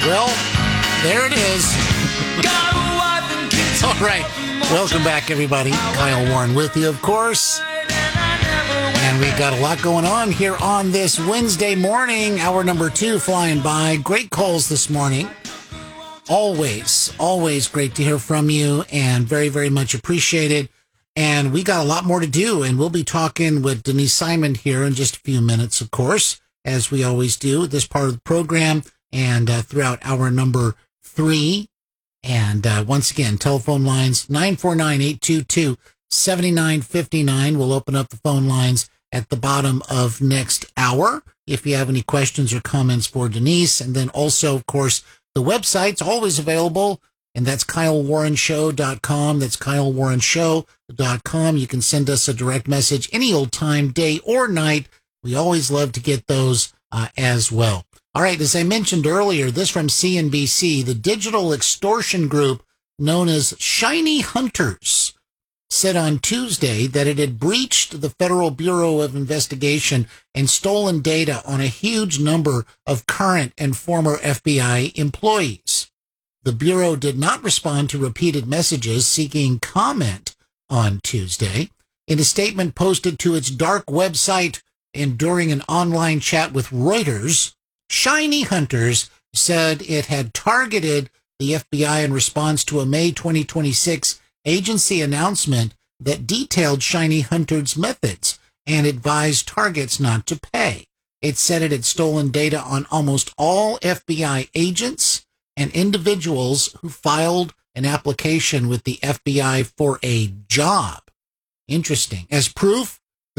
Well, there it is. All right. Welcome back, everybody. Kyle Warren with you, of course. And we've got a lot going on here on this Wednesday morning. Hour number 2 flying by. Great calls this morning. Always great to hear from you and very, very much appreciated. And we got a lot more to do, and we'll be talking with Denise Simon here in just a few minutes, of course, as we always do, this part of the program and throughout hour number 3. And once again, telephone lines 949-822-7959. We'll open up the phone lines at the bottom of next hour if you have any questions or comments for Denise. And then also, of course, the website's always available, and that's KyleWarrenShow.com. That's KyleWarrenShow.com. You can send us a direct message any old time, day or night. We always love to get those as well. All right, as I mentioned earlier, this from CNBC, the digital extortion group known as Shiny Hunters said on Tuesday that it had breached the Federal Bureau of Investigation and stolen data on a huge number of current and former FBI employees. The Bureau did not respond to repeated messages seeking comment on Tuesday. In a statement posted to its dark website and during an online chat with Reuters, Shiny Hunters said it had targeted the FBI in response to a May 2026 agency announcement that detailed Shiny Hunters' methods and advised targets not to pay. It said it had stolen data on almost all FBI agents and individuals who filed an application with the FBI for a job. Interesting. As proof, the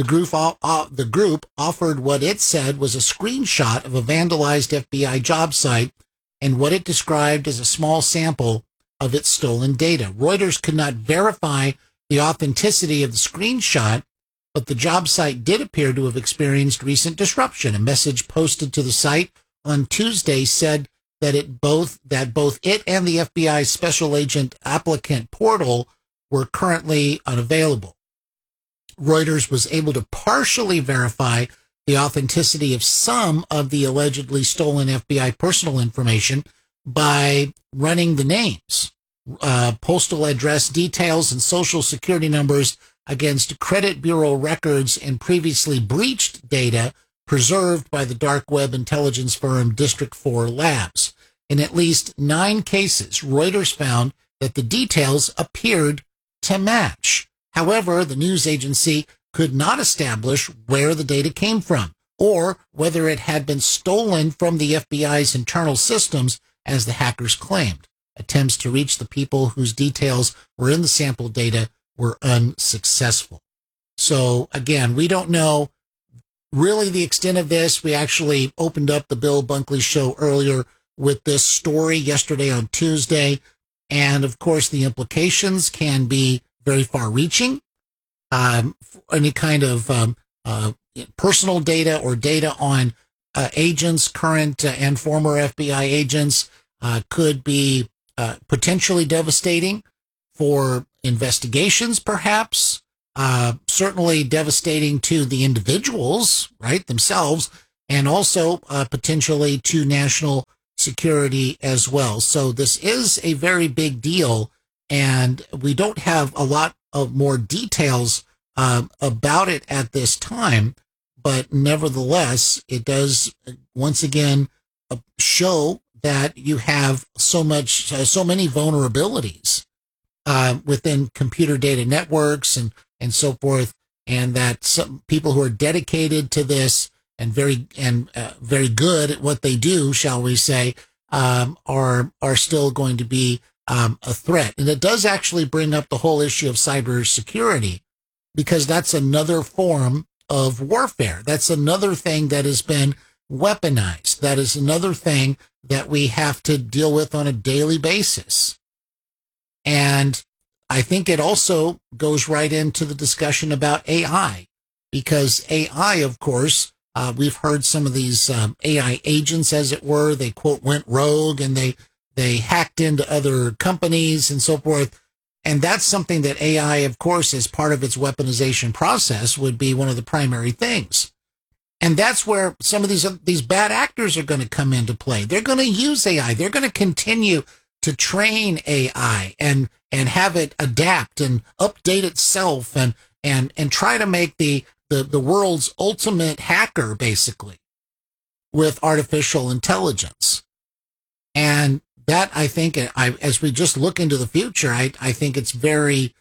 group offered what it said was a screenshot of a vandalized FBI job site and what it described as a small sample of its stolen data. Reuters could not verify the authenticity of the screenshot, but the job site did appear to have experienced recent disruption. A message posted to the site on Tuesday said that both it and the FBI special agent applicant portal were currently unavailable. Reuters was able to partially verify the authenticity of some of the allegedly stolen FBI personal information by running the names, postal address details, and social security numbers against credit bureau records and previously breached data preserved by the dark web intelligence firm District 4 Labs. In at least 9 cases, Reuters found that the details appeared to match. However, the news agency could not establish where the data came from or whether it had been stolen from the FBI's internal systems, as the hackers claimed. Attempts to reach the people whose details were in the sample data were unsuccessful. So, again, we don't know really the extent of this. We actually opened up the Bill Bunkley Show earlier with this story yesterday on Tuesday. And, of course, the implications can be very far-reaching. Any kind of personal data or data on agents, current and former FBI agents, could be potentially devastating for investigations, perhaps. Certainly devastating to the individuals, right, themselves, and also potentially to national security as well. So this is a very big deal. And we don't have a lot of more details about it at this time, but nevertheless, it does once again show that you have so many vulnerabilities within computer data networks and so forth, and that some people who are dedicated to this and very good at what they do, shall we say, are still going to be a threat. And it does actually bring up the whole issue of cybersecurity, because that's another form of warfare. That's another thing that has been weaponized. That is another thing that we have to deal with on a daily basis. And I think it also goes right into the discussion about AI, because AI, of course, we've heard some of these AI agents, as it were, they, quote, went rogue and they hacked into other companies and so forth. And that's something that AI, of course, as part of its weaponization process, would be one of the primary things. And that's where some of these bad actors are going to come into play. They're going to use AI. They're going to continue to train AI and have it adapt and update itself and try to make the world's ultimate hacker, basically, with artificial intelligence. And that, I think, as we just look into the future, I think it's very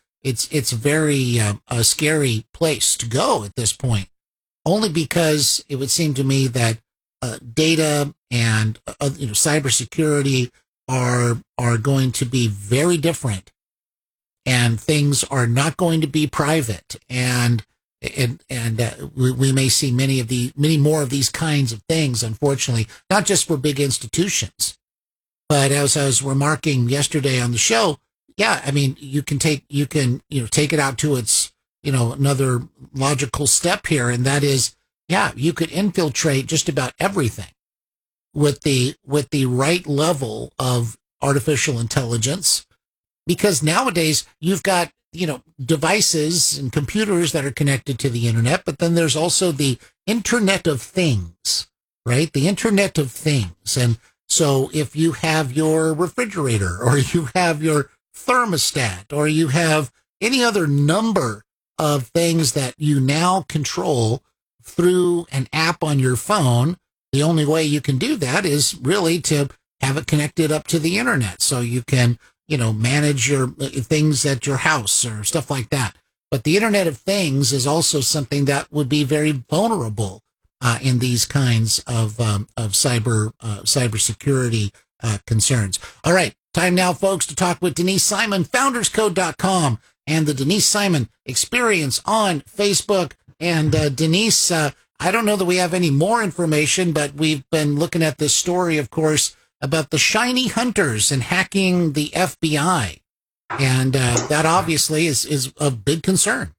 a scary place to go at this point. Only because it would seem to me that data and cybersecurity are going to be very different, and things are not going to be private, and we may see many more of these kinds of things, unfortunately, not just for big institutions, but as I was remarking yesterday on the show, yeah, I mean, you can take it out to its another logical step here, and that is, yeah, you could infiltrate just about everything with the right level of artificial intelligence, because nowadays you've got, devices and computers that are connected to the internet, but then there's also the Internet of Things, right? The Internet of Things. And so if you have your refrigerator, or you have your thermostat, or you have any other number of things that you now control through an app on your phone, the only way you can do that is really to have it connected up to the internet, so you can, manage your things at your house or stuff like that. But the Internet of Things is also something that would be very vulnerable in these kinds of cybersecurity concerns. All right, time now, folks, to talk with Denise Simon, founderscode.com, and the Denise Simon Experience on Facebook. And Denise, I don't know that we have any more information, but we've been looking at this story, of course, about the shiny hunters and hacking the FBI. And that obviously is a big concern.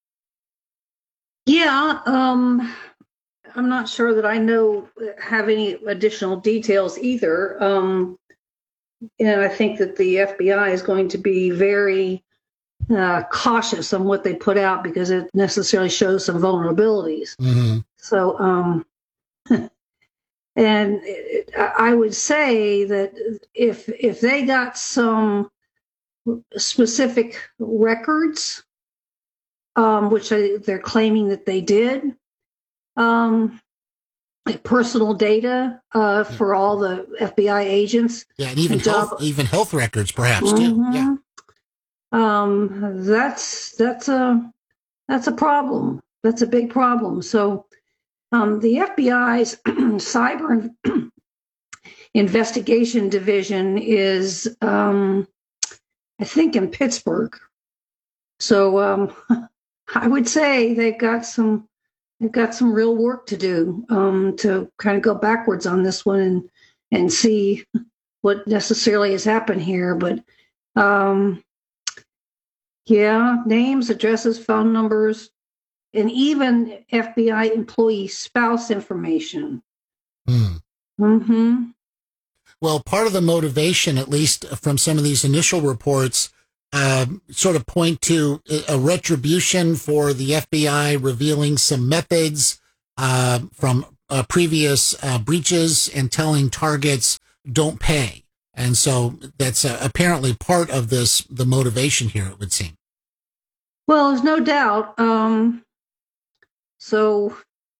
Yeah, I'm not sure that I have any additional details either. And I think that the FBI is going to be very cautious on what they put out, because it necessarily shows some vulnerabilities. Mm-hmm. So, and I would say that if they got some specific records, which they're claiming that they did, personal data for all the FBI agents, yeah, and even health records, perhaps, too. Yeah. That's a problem. That's a big problem. So the FBI's cyber investigation division is, I think, in Pittsburgh. So I would say they've got some real work to do to kind of go backwards on this one and see what necessarily has happened here. But yeah, names, addresses, phone numbers, and even FBI employee spouse information. Mm-hmm. Well, part of the motivation, at least from some of these initial reports, sort of point to a retribution for the FBI revealing some methods from previous breaches and telling targets don't pay. And so that's apparently part of the motivation here, it would seem. Well, there's no doubt. So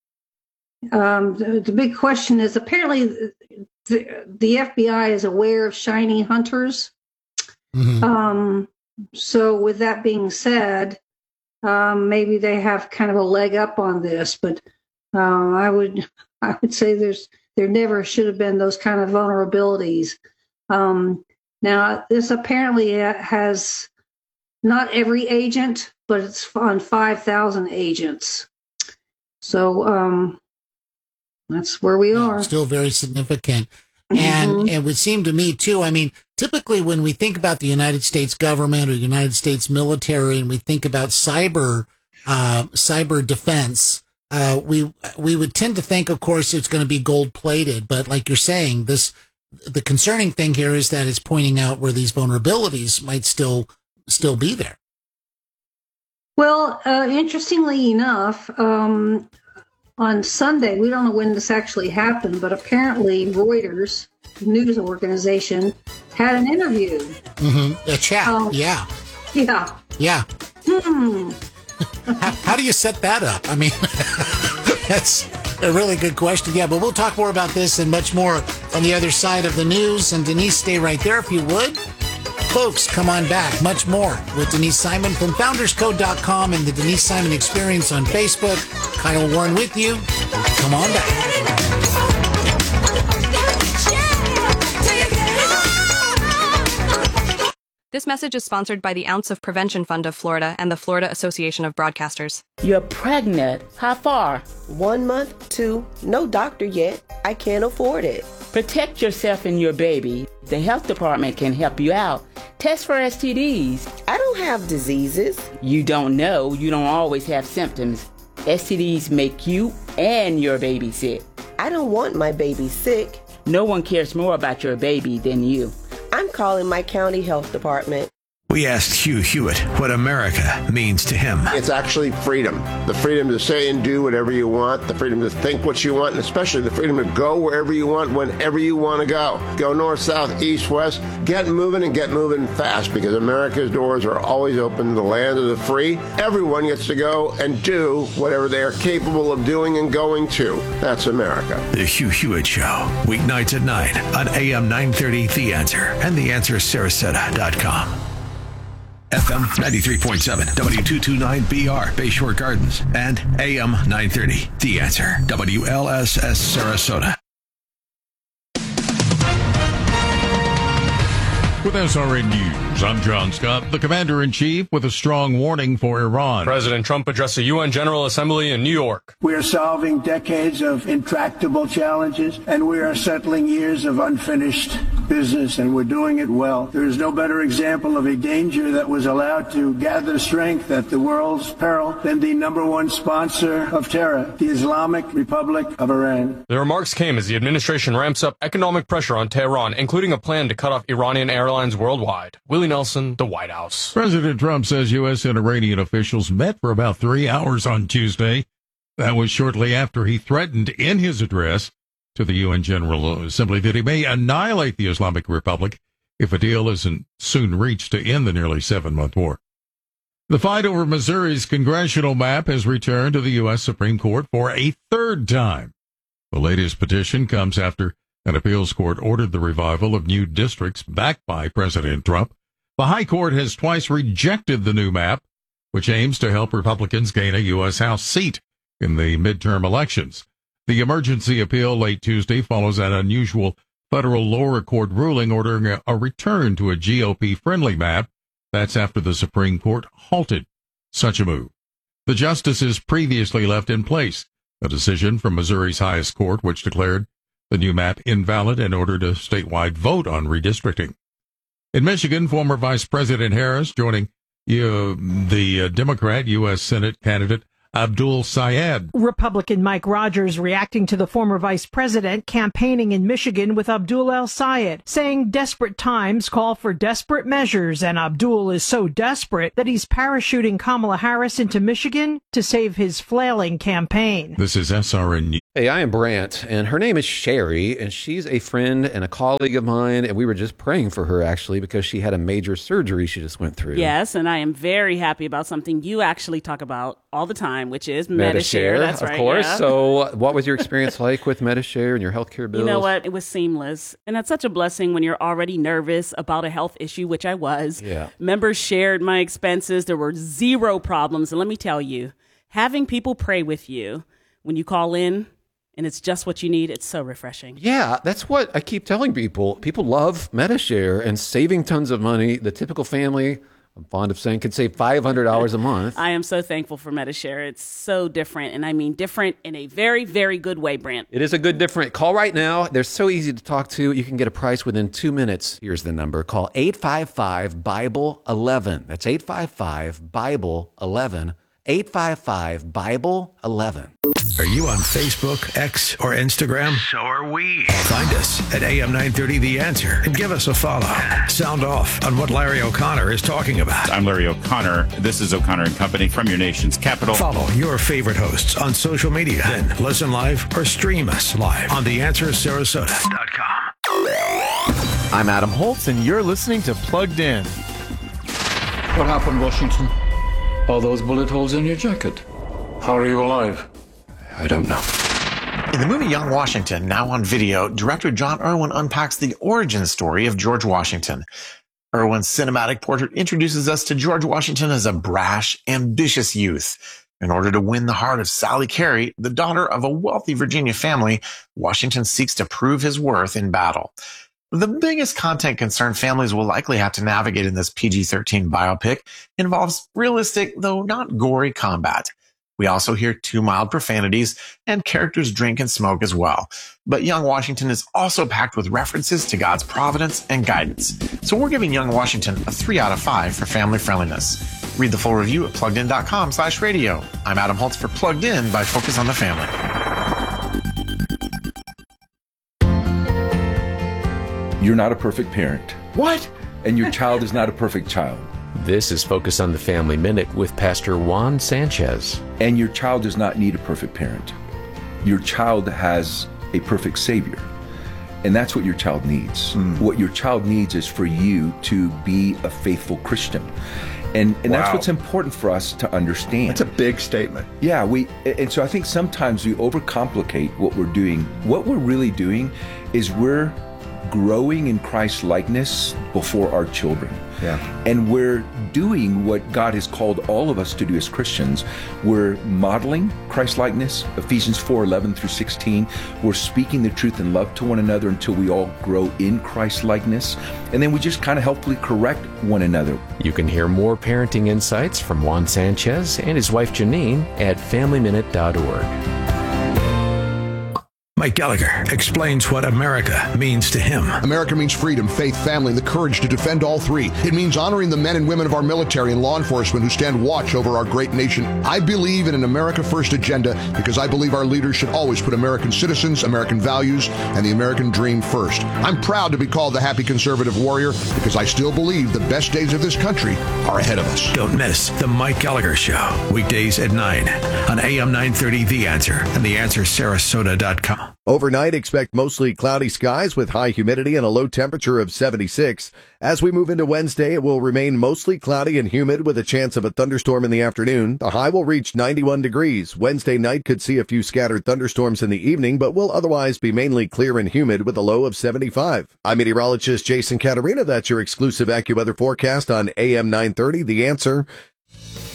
the big question is, apparently the FBI is aware of shiny hunters. Mm-hmm. So with that being said, maybe they have kind of a leg up on this, but I would say there never should have been those kind of vulnerabilities. Now, this apparently has not every agent, but it's on 5,000 agents. So that's where we are. Still very significant. And it would seem to me, too, I mean, typically when we think about the United States government or United States military, and we think about cyber defense, we would tend to think, of course, it's going to be gold-plated. But like you're saying, the concerning thing here is that it's pointing out where these vulnerabilities might still be there. Well, interestingly enough, on Sunday, we don't know when this actually happened, but apparently Reuters, the news organization, had an interview. A chat, yeah. Yeah. How do you set that up? I mean, that's a really good question. Yeah, but we'll talk more about this and much more on the other side of the news. And Denise, stay right there if you would. Folks, come on back. Much more with Denise Simon from FoundersCode.com and the Denise Simon Experience on Facebook. Kyle Warren with you. Come on back. This message is sponsored by the Ounce of Prevention Fund of Florida and the Florida Association of Broadcasters. You're pregnant. How far? 1 month, 2. No doctor yet. I can't afford it. Protect yourself and your baby. The health department can help you out. Test for STDs. I don't have diseases. You don't know. You don't always have symptoms. STDs make you and your baby sick. I don't want my baby sick. No one cares more about your baby than you. I'm calling my county health department. We asked Hugh Hewitt what America means to him. It's actually freedom. The freedom to say and do whatever you want, the freedom to think what you want, and especially the freedom to go wherever you want, whenever you want to go. Go north, south, east, west. Get moving fast, because America's doors are always open to the land of the free. Everyone gets to go and do whatever they are capable of doing and going to. That's America. The Hugh Hewitt Show, weeknights at 9 on AM 930 The Answer and TheAnswerSarasota.com. FM 93.7, W229BR, Bayshore Gardens, and AM 930, The Answer, WLSS Sarasota. With SRN News, I'm John Scott, the Commander-in-Chief, with a strong warning for Iran. President Trump addressed the UN General Assembly in New York. We are solving decades of intractable challenges, and we are settling years of unfinished business, and we're doing it well. There is no better example of a danger that was allowed to gather strength at the world's peril than the number one sponsor of terror, the Islamic Republic of Iran. The remarks came as the administration ramps up economic pressure on Tehran, including a plan to cut off Iranian airlines worldwide. Willie Nelson, the White House. President Trump says U.S. and Iranian officials met for about 3 hours on Tuesday. That was shortly after he threatened in his address to the UN General Assembly that he may annihilate the Islamic Republic if a deal isn't soon reached to end the nearly 7-month war. The fight over Missouri's congressional map has returned to the U.S. Supreme Court for a third time. The latest petition comes after an appeals court ordered the revival of new districts backed by President Trump. The High Court has twice rejected the new map, which aims to help Republicans gain a U.S. House seat in the midterm elections. The emergency appeal late Tuesday follows an unusual federal lower court ruling ordering a return to a GOP-friendly map. That's after the Supreme Court halted such a move. The justices previously left in place a decision from Missouri's highest court, which declared the new map invalid and ordered a statewide vote on redistricting. In Michigan, former Vice President Harris joining the Democrat U.S. Senate candidate Abdul Sayed. Republican Mike Rogers reacting to the former vice president campaigning in Michigan with Abdul El-Sayed, saying desperate times call for desperate measures, and Abdul is so desperate that he's parachuting Kamala Harris into Michigan to save his flailing campaign. This is SRN News. Hey, I am Brant, and her name is Sherry, and she's a friend and a colleague of mine, and we were just praying for her, actually, because she had a major surgery she just went through. Yes, and I am very happy about something you actually talk about all the time, which is Medi-Share. That's right. Of course. Yeah. So what was your experience like with Medi-Share and your healthcare bills? You know what? It was seamless. And that's such a blessing when you're already nervous about a health issue, which I was. Yeah. Members shared my expenses. There were zero problems. And let me tell you, having people pray with you when you call in, and it's just what you need, it's so refreshing. Yeah, that's what I keep telling people. People love Medi-Share and saving tons of money. The typical family, I'm fond of saying, could save $500 a month. I am so thankful for Medi-Share. It's so different, and I mean different in a very, very good way, Brant. It is a good different. Call right now. They're so easy to talk to. You can get a price within 2 minutes. Here's the number. Call 855-BIBLE-11. That's 855-BIBLE-11. 855-BIBLE-11. Are you on Facebook, X, or Instagram? So are we. Find us at AM 930 The Answer and give us a follow. Sound off on what Larry O'Connor is talking about. I'm Larry O'Connor. This is O'Connor and Company from your nation's capital. Follow your favorite hosts on social media. Then listen live or stream us live on TheAnswerSarasota.com. I'm Adam Holtz, and you're listening to Plugged In. What happened, Washington? All those bullet holes in your jacket. How are you alive? I don't know. In the movie Young Washington, now on video, director John Irwin unpacks the origin story of George Washington. Irwin's cinematic portrait introduces us to George Washington as a brash, ambitious youth. In order to win the heart of Sally Carey, the daughter of a wealthy Virginia family, Washington seeks to prove his worth in battle. The biggest content concern families will likely have to navigate in this PG-13 biopic involves realistic, though not gory, combat. We also hear 2 mild profanities, and characters drink and smoke as well. But Young Washington is also packed with references to God's providence and guidance. So we're giving Young Washington a 3 out of 5 for family friendliness. Read the full review at PluggedIn.com/radio. I'm Adam Holtz for Plugged In by Focus on the Family. You're not a perfect parent. What? And your child is not a perfect child. This is Focus on the Family Minute with Pastor Juan Sanchez. And your child does not need a perfect parent. Your child has a perfect Savior. And that's what your child needs. What your child needs is for you to be a faithful Christian. And that's what's important for us to understand. That's a big statement. Yeah, and so I think sometimes we overcomplicate what we're doing. What we're really doing is we're growing in Christ's likeness before our children. Yeah. And we're doing what God has called all of us to do as Christians. We're modeling Christ likeness, Ephesians 4:11 through 16. We're speaking the truth in love to one another until we all grow in Christ likeness. And then we just kind of helpfully correct one another. You can hear more parenting insights from Juan Sanchez and his wife Janine at FamilyMinute.org. Mike Gallagher explains what America means to him. America means freedom, faith, family, and the courage to defend all three. It means honoring the men and women of our military and law enforcement who stand watch over our great nation. I believe in an America First agenda because I believe our leaders should always put American citizens, American values, and the American dream first. I'm proud to be called the happy conservative warrior because I still believe the best days of this country are ahead of us. Don't miss The Mike Gallagher Show, weekdays at 9 on AM 930 The Answer and TheAnswerSarasota.com. Overnight, expect mostly cloudy skies with high humidity and a low temperature of 76. As we move into Wednesday, it will remain mostly cloudy and humid with a chance of a thunderstorm in the afternoon. The high will reach 91 degrees. Wednesday night could see a few scattered thunderstorms in the evening, but will otherwise be mainly clear and humid with a low of 75. I'm meteorologist Jason Caterina. That's your exclusive AccuWeather forecast on AM 930, The Answer.